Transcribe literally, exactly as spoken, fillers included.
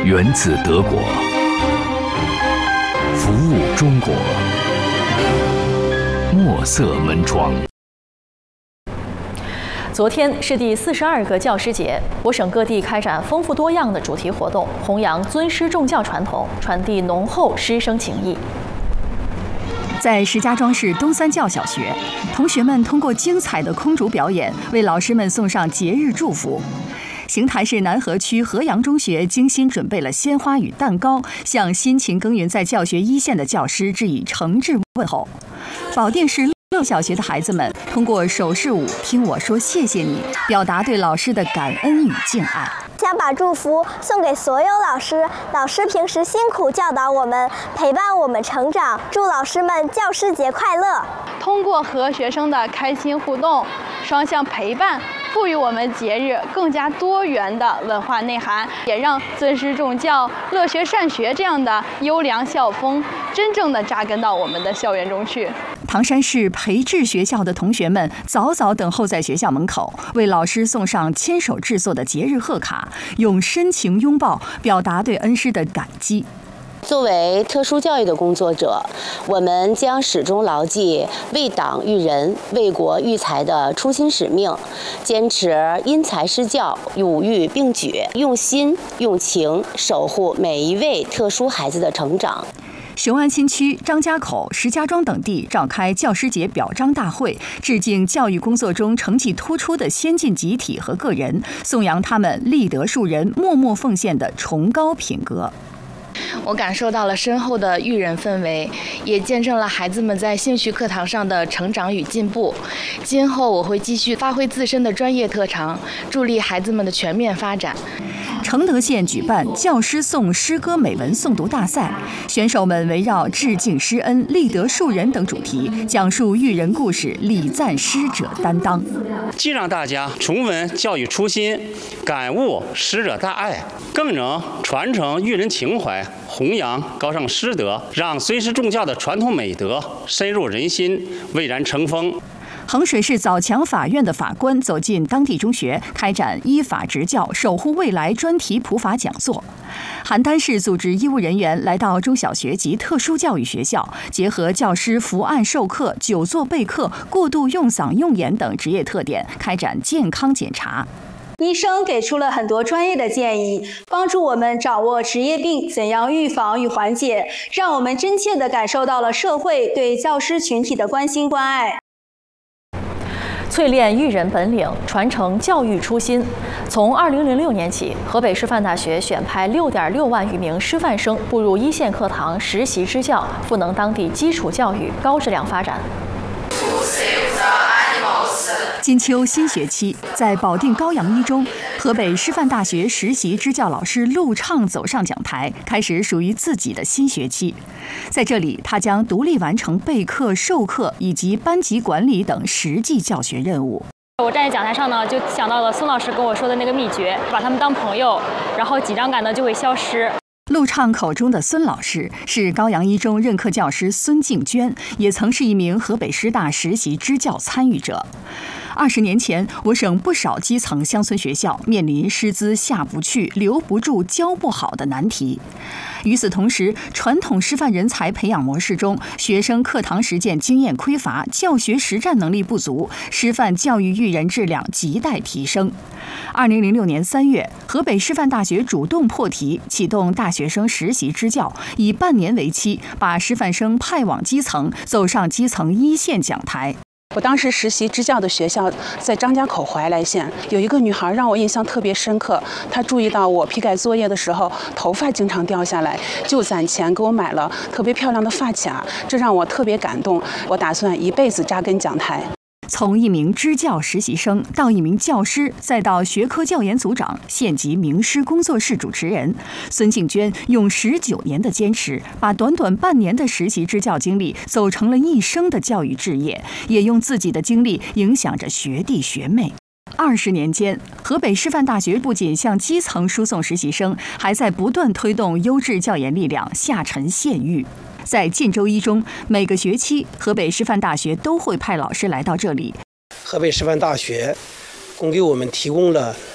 源自德国，服务中国。墨色门窗。 昨天是第四十二个教师节，我省各地开展丰富多样的主题活动，弘扬尊师重教传统，传递浓厚师生情谊。 在石家庄市东三教小学，同学们通过精彩的空竹表演，为老师们送上节日祝福。邢台市南河区河阳中学精心准备了鲜花与蛋糕，向辛勤耕耘在教学一线的教师致以诚挚问候。保定市乐小学的孩子们通过手势舞“听我说谢谢你”，表达对老师的感恩与敬爱。 想把祝福送给所有老师，老师平时辛苦教导我们，陪伴我们成长，祝老师们教师节快乐。 通过和学生的开心互动，双向陪伴，赋予我们节日更加多元的文化内涵，也让尊师重教、乐学善学这样的优良校风真正的扎根到我们的校园中去。 唐山市培智学校的同学们早早等候在学校门口，为老师送上亲手制作的节日贺卡，用深情拥抱表达对恩师的感激。 作为特殊教育的工作者，我们将始终牢记为党育人、为国育才的初心使命，坚持因材施教、五育并举，用心用情守护每一位特殊孩子的成长。 雄安新区、张家口、石家庄等地召开教师节表彰大会，致敬教育工作中成绩突出的先进集体和个人，颂扬他们立德树人、默默奉献的崇高品格。 我感受到了深厚的育人氛围，也见证了孩子们在兴趣课堂上的成长与进步。今后我会继续发挥自身的专业特长，助力孩子们的全面发展。 承德县举办教师颂诗歌美文诵读大赛，选手们围绕致敬师恩、立德树人等主题，讲述育人故事，礼赞师者担当， 既让大家重温教育初心，感悟师者大爱，更能传承育人情怀，弘扬高尚师德，让尊师重教的传统美德深入人心，蔚然成风。 衡水市枣强法院的法官走进当地中学，开展依法执教、守护未来专题普法讲座。邯郸市组织医务人员来到中小学及特殊教育学校，结合教师伏案授课、久坐备课、过度用嗓用眼等职业特点，开展健康检查。 医生给出了很多专业的建议，帮助我们掌握职业病怎样预防与缓解，让我们真切地感受到了社会对教师群体的关心关爱。 淬炼育人本领，传承教育初心。从二零零六年起，河北师范大学选派六点六万余名师范生步入一线课堂实习支教，赋能当地基础教育高质量发展。 金秋新学期，在保定高阳一中，河北师范大学实习支教老师陆畅走上讲台，开始属于自己的新学期。在这里，他将独立完成备课、授课以及班级管理等实际教学任务。 我站在讲台上呢，就想到了孙老师跟我说的那个秘诀，把他们当朋友，然后紧张感呢就会消失。 陆畅口中的孙老师是高阳一中任课教师孙静娟，也曾是一名河北师大实习支教参与者。二十年前，我省不少基层乡村学校面临师资下不去、留不住、教不好的难题。与此同时，传统师范人才培养模式中，学生课堂实践经验匮乏，教学实战能力不足，师范教育育人质量亟待提升。二零零六年三月，河北师范大学主动破题，启动大学生实习支教，以半年为期，把师范生派往基层，走上基层一线讲台。 我当时实习支教的学校在张家口怀来县，有一个女孩让我印象特别深刻。她注意到我批改作业的时候头发经常掉下来，就攒钱给我买了特别漂亮的发卡，这让我特别感动。我打算一辈子扎根讲台。 从一名支教实习生到一名教师，再到学科教研组长，县级名师工作室主持人，孙静娟用十九年的坚持，把短短半年的实习支教经历走成了一生的教育志业，也用自己的经历影响着学弟学妹。二十年间，河北师范大学不仅向基层输送实习生，还在不断推动优质教研力量下沉县域。在晋州一中，每个学期河北师范大学都会派老师来到这里。 河北师范大学供给我们提供了